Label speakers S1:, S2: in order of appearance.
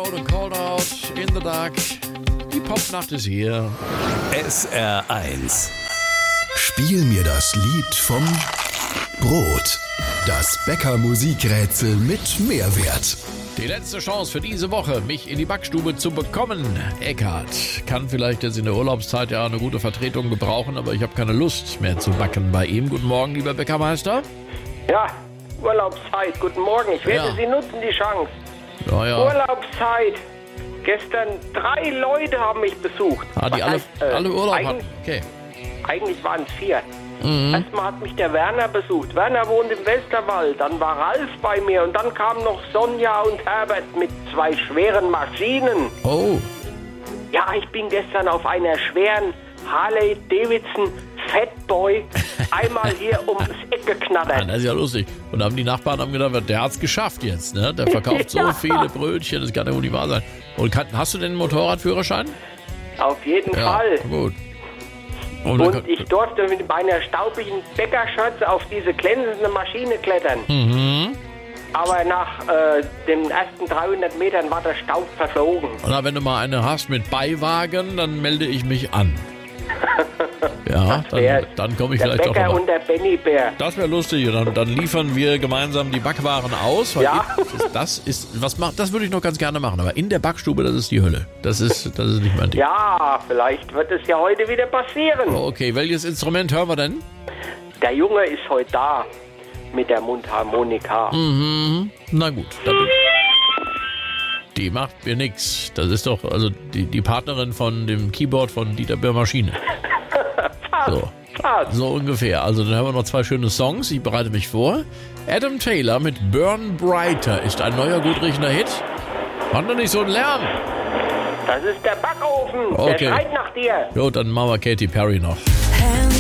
S1: Out and Called Out, In the Dark. Die Popnacht ist hier.
S2: SR1. Spiel mir das Lied vom Brot. Das Bäcker-Musikrätsel mit Mehrwert.
S1: Die letzte Chance für diese Woche, mich in die Backstube zu bekommen. Eckhard kann vielleicht jetzt in der Urlaubszeit ja eine gute Vertretung gebrauchen, aber ich habe keine Lust mehr zu backen bei ihm. Guten Morgen, lieber Bäckermeister.
S3: Ja, Urlaubszeit. Guten Morgen. Ich werde Sie nutzen, die Chance.
S1: Ja.
S3: Urlaubszeit. Gestern 3 Leute haben mich besucht.
S1: Die alle Urlaub hatten. Okay.
S3: Eigentlich waren es 4. Erstmal hat mich der Werner besucht. Werner wohnt im Westerwald. Dann war Ralf bei mir. Und dann kamen noch Sonja und Herbert mit 2 schweren Maschinen.
S1: Oh.
S3: Ja, ich bin gestern auf einer schweren Harley Davidson Fatboy einmal hier ums Eck geknattert.
S1: Das ist ja lustig. Und haben die Nachbarn gedacht, der hat's geschafft jetzt, ne? Der verkauft so viele Brötchen, das kann ja wohl nicht wahr sein. Und hast du denn einen Motorradführerschein?
S3: Auf jeden Fall.
S1: Gut.
S3: Und ich durfte mit meiner staubigen Bäckerschürze auf diese glänzende Maschine klettern. Aber nach den ersten 300 Metern war der Staub verflogen.
S1: Und wenn du mal eine hast mit Beiwagen, dann melde ich mich an. Ja, dann komme ich vielleicht auch
S3: Bäcker
S1: mal.
S3: und der Benny-Bär.
S1: Das wäre lustig. Und dann liefern wir gemeinsam die Backwaren aus. Weil
S3: Ja.
S1: das würde ich noch ganz gerne machen. Aber in der Backstube, das ist die Hölle. Das ist nicht mein Ding.
S3: Ja, vielleicht wird es ja heute wieder passieren.
S1: Okay, welches Instrument hören wir denn?
S3: Der Junge ist heute da mit der Mundharmonika.
S1: Na gut, die macht mir nix. Das ist doch also die Partnerin von dem Keyboard von Dieter Bär-Maschine. So ungefähr. Also dann haben wir noch 2 schöne Songs. Ich bereite mich vor. Adam Taylor mit Burn Brighter ist ein neuer, gut riechender Hit. Mach doch nicht so einen Lärm.
S3: Das ist der Backofen.
S1: Okay.
S3: Der schreit nach dir.
S1: Jo, dann machen wir Katy Perry noch.